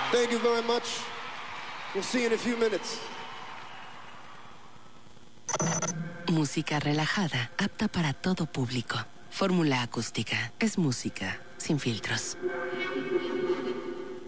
Thank you very much. We'll see you in a few minutes. Música relajada, apta para todo público. Fórmula acústica. Es música sin filtros.